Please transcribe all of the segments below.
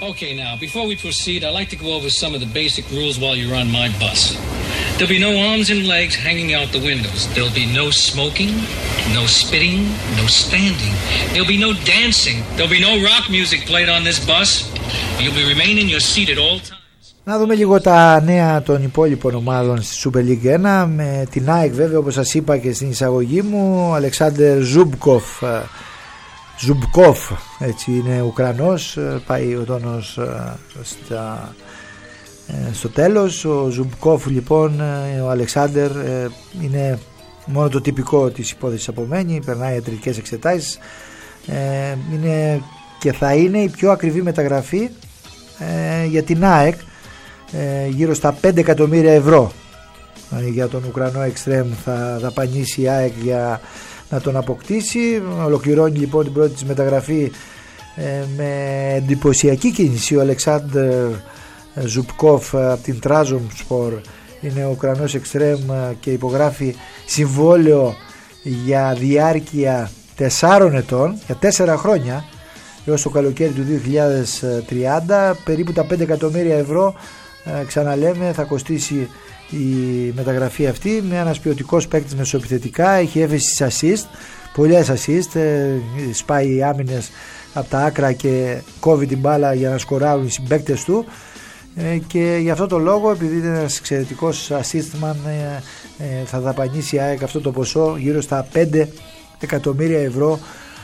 Okay, now, before we proceed, I'd like to go over some of the basic rules while you're on my bus. There'll be no arms and legs hanging out the windows. There'll be no smoking, no spitting, no standing. There'll be no dancing. There'll be no rock music played on this bus. You'll be remaining your seat at all times. Να δούμε λίγο τα νέα των υπόλοιπων ομάδων στη Super League 1. Με την ΑΕΚ βέβαια, όπως σας είπα και στην εισαγωγή μου, ο Αλεξάνδερ Ζουμπκόφ, έτσι είναι Ουκρανός, πάει ο τόνος στο τέλος. Ο Ζουμπκόφ λοιπόν, ο Αλεξάνδερ, είναι μόνο το τυπικό της υπόθεσης απομένει, περνάει ιατρικές εξετάσεις, είναι και θα είναι η πιο ακριβή μεταγραφή για την ΑΕΚ, γύρω στα 5 εκατομμύρια ευρώ για τον Ουκρανό εξτρέμ θα δαπανίσει η ΑΕΚ για να τον αποκτήσει. Ολοκληρώνει λοιπόν την πρώτη της μεταγραφή με εντυπωσιακή κίνηση ο Αλεξάνδερ Ζουμπκόφ από την Τράζομспор. Είναι ο Ουκρανός εξτρέμ και υπογράφει συμβόλαιο για διάρκεια 4 ετών, για 4 χρόνια έως το καλοκαίρι του 2030. Περίπου τα 5 εκατομμύρια ευρώ, ξαναλέμε, θα κοστίσει η μεταγραφή αυτή. Με ένας ποιοτικός παίκτης μεσοεπιθετικά, έχει έφεση στις assist, πολλές assist, σπάει άμυνες από τα άκρα και κόβει την μπάλα για να σκοράρουν οι συμπαίκτες του, και γι' αυτό το λόγο, επειδή είναι ένας εξαιρετικός assistman, θα δαπανίσει η ΑΕΚ αυτό το ποσό, γύρω στα 5 εκατομμύρια ευρώ,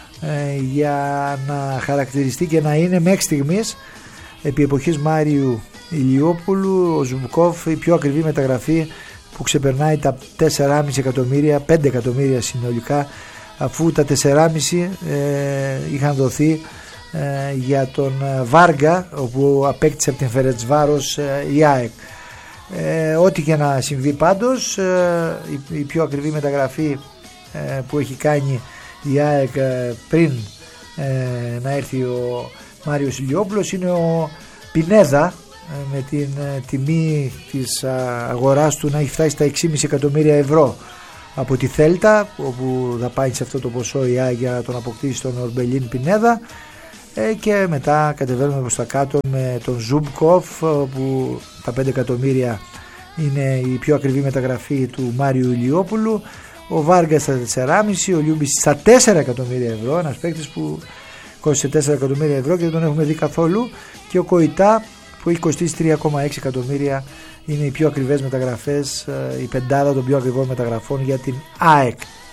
για να χαρακτηριστεί και να είναι μέχρι στιγμής, επί εποχής Μάριου Ηλιόπουλου, ο Ζουμπκόφ η πιο ακριβή μεταγραφή που ξεπερνάει τα 4,5 εκατομμύρια, 5 εκατομμύρια συνολικά, αφού τα 4,5 είχαν δοθεί για τον Βάργα, όπου απέκτησε από την Φερεντσβάρος η ΑΕΚ. Ό,τι και να συμβεί πάντως, η πιο ακριβή μεταγραφή που έχει κάνει η ΑΕΚ πριν να έρθει ο Μάριος Ηλιόπουλος είναι ο Πινέδα, με την τιμή της αγοράς του να έχει φτάσει στα 6,5 εκατομμύρια ευρώ από τη Θέλτα, όπου δαπάνησε αυτό το ποσό η ΑΕΚ για να τον αποκτήσει τον Ορμπελίν Πινέδα, και μετά κατεβαίνουμε προς τα κάτω με τον Ζουμπκόφ, που τα 5 εκατομμύρια είναι η πιο ακριβή μεταγραφή του Μάριου Ηλιόπουλου, ο Βάργα στα 4,5, ο Λιούμπης στα 4 εκατομμύρια ευρώ, ένας παίκτης που κόστησε 4 εκατομμύρια ευρώ και δεν τον έχουμε δει καθόλου, και ο Κοϊτά που έχει κοστίσει 3,6 εκατομμύρια. Είναι οι πιο ακριβές μεταγραφές, η πεντάδα των πιο ακριβών μεταγραφών για την ΑΕΚ.